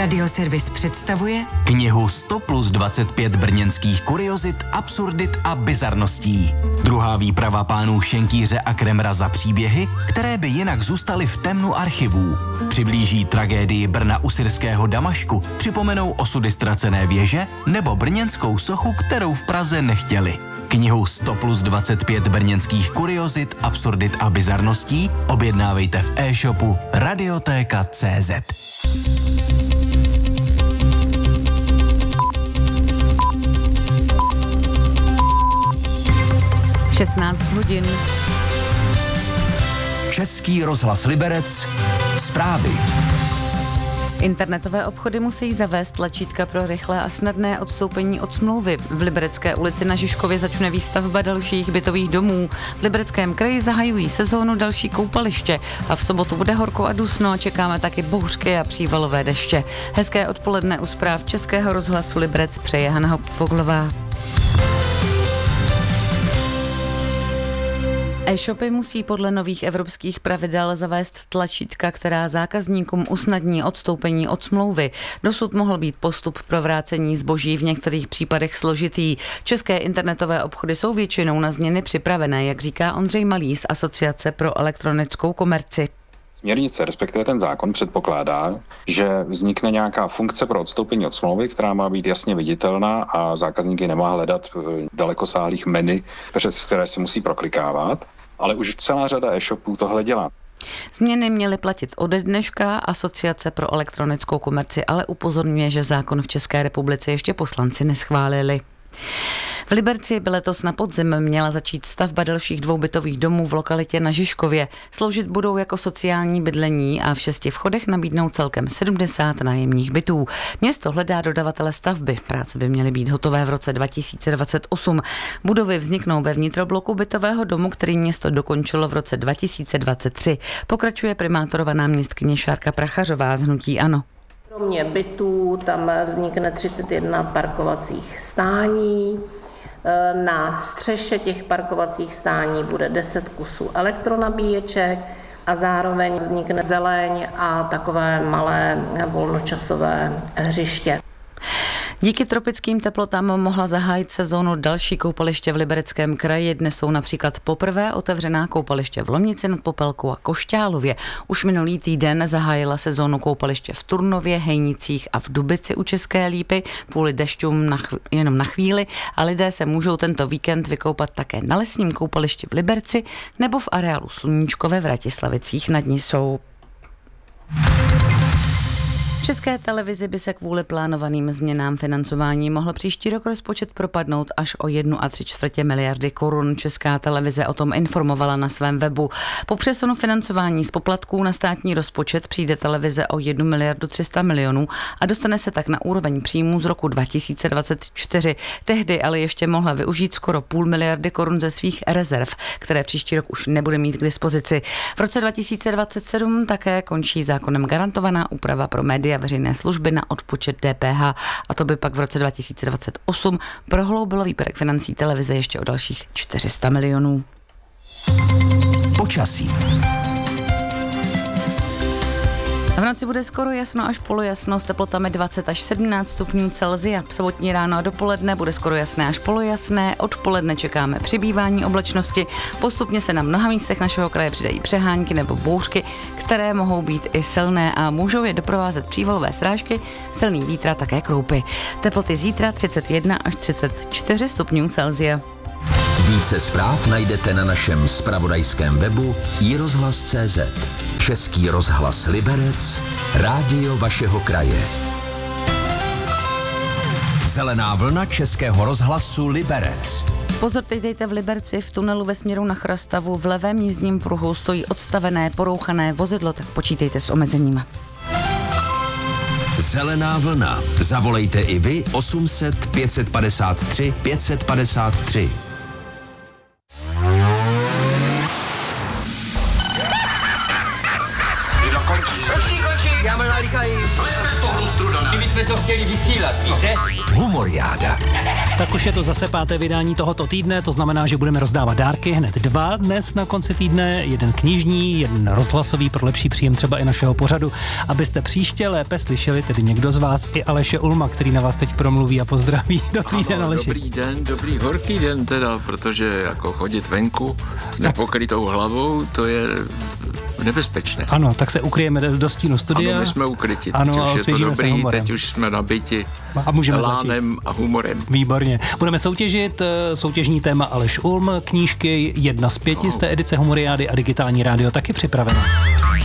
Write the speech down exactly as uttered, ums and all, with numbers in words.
Radioservis představuje knihu sto plus dvacet pět brněnských kuriozit, absurdit a bizarností. Druhá výprava pánů Šenkýře a Kremra za příběhy, které by jinak zůstaly v temnu archivů. Přiblíží tragédii Brna u syrského Damašku, připomenou osudy ztracené věže nebo brněnskou sochu, kterou v Praze nechtěli. Knihu sto plus dvacet pět brněnských kuriozit, absurdit a bizarností objednávejte v e-shopu radiotéka tečka cé zet. šestnáct hodin. Český rozhlas Liberec. Zprávy. Internetové obchody musí zavést tlačítka pro rychlé a snadné odstoupení od smlouvy. V Liberecké ulici na Žižkově začne výstavba dalších bytových domů. V Libereckém kraji zahajují sezónu další koupaliště a v sobotu bude horko a dusno a čekáme taky bouřky a přívalové deště. Hezké odpoledne u zpráv Českého rozhlasu Liberec přeje Hana Hauptfoglová. E-shopy musí podle nových evropských pravidel zavést tlačítka, která zákazníkům usnadní odstoupení od smlouvy. Dosud mohl být postup pro vrácení zboží v některých případech složitý. České internetové obchody jsou většinou na změny připravené, jak říká Ondřej Malý z Asociace pro elektronickou komerci. Směrnice, respektive ten zákon, předpokládá, že vznikne nějaká funkce pro odstoupení od smlouvy, která má být jasně viditelná a zákazníky nemá hledat v dalekosáhlých menu, přes které se musí proklikávat, ale už celá řada e-shopů tohle dělá. Změny měly platit ode dneška, Asociace pro elektronickou komerci ale upozorňuje, že zákon v České republice ještě poslanci neschválili. V Liberci by letos na podzim měla začít stavba dalších dvou bytových domů v lokalitě na Žižkově. Sloužit budou jako sociální bydlení a v šesti vchodech nabídnou celkem sedmdesát nájemních bytů. Město hledá dodavatele stavby. Práce by měly být hotové v roce dva tisíce dvacet osm. Budovy vzniknou ve vnitrobloku bytového domu, který město dokončilo v roce dva tisíce dvacet tři. Pokračuje primátorova náměstkyně Šárka Prachařová z hnutí ANO. Kromě bytů tam vznikne třicet jedna parkovacích stání. Na střeše těch parkovacích stání bude deset kusů elektronabíječek a zároveň vznikne zeleň a takové malé volnočasové hřiště. Díky tropickým teplotám mohla zahájit sezónu další koupaliště v Libereckém kraji. Dnes jsou například poprvé otevřená koupaliště v Lomnici nad Popelkou a Košťálově. Už minulý týden zahájila sezónu koupaliště v Turnově, Hejnicích a v Dubici u České Lípy kvůli dešťům na chv- jenom na chvíli a lidé se můžou tento víkend vykoupat také na lesním koupališti v Liberci nebo v areálu Sluníčkové v Ratislavicích nad Nisou. V České televizi by se kvůli plánovaným změnám financování mohl příští rok rozpočet propadnout až o jednu a tři čtvrtě miliardy korun. Česká televize o tom informovala na svém webu. Po přesunu financování z poplatků na státní rozpočet přijde televize o jednu miliardu tři sta milionů a dostane se tak na úroveň příjmů z roku dva tisíce dvacet čtyři. Tehdy ale ještě mohla využít skoro půl miliardy korun ze svých rezerv, které příští rok už nebude mít k dispozici. V roce dva tisíce dvacet sedm také končí zákonem garantovaná úprava pro média veřejné služby na odpočet D P H a to by pak v roce dva tisíce dvacet osm prohloubilo výpadek financí televize ještě o dalších čtyři sta milionů. Počasí. V noci bude skoro jasno až polojasno s teplotami dvacet až sedmnáct stupňů Celsia. V sobotní ráno a dopoledne bude skoro jasné až polojasné. Odpoledne čekáme přibývání oblačnosti. Postupně se na mnoha místech našeho kraje přidají přehánky nebo bouřky, které mohou být i silné a můžou je doprovázet přívalové srážky, silný vítr a také kroupy. Teploty zítra třicet jedna až třicet čtyři stupňů Celsia. Více zpráv najdete na našem zpravodajském webu i rozhlas tečka cé zet. Český rozhlas Liberec, rádio vašeho kraje. Zelená vlna Českého rozhlasu Liberec. Pozor, teď dejte v Liberci, v tunelu ve směru na Chrastavu v levém jízdním pruhu stojí odstavené, porouchané vozidlo, tak počítejte s omezeníma. Zelená vlna. Zavolejte i vy osm set pět set padesát tři pět set padesát tři. Končí, končí, já mám nalíkají. Slejme z toho strudana. Vypne jsme to chtěli vysílat, víte? Humoriáda. Tak už je to zase páté vydání tohoto týdne, to znamená, že budeme rozdávat dárky hned dva dnes na konci týdne, jeden knižní, jeden rozhlasový pro lepší příjem třeba i našeho pořadu, abyste příště lépe slyšeli, tedy někdo z vás, i Aleše Ulma, který na vás teď promluví a pozdraví. Dobrý ano, den, Aleši. Dobrý den, dobrý horký den teda, protože jako chodit venku s nepokrytou hlavou, to je nebezpečné. Ano, tak se ukryjeme do stínu studia. Ano, my jsme ukryti, ano, teď už je to dobrý, teď už jsme nabiti a můžeme lánem začít. A humorem. Výborně. Budeme soutěžit, soutěžní téma Aleš Ulm, knížky jedna z pěti z té edice Humoriády a digitální rádio taky připraveno.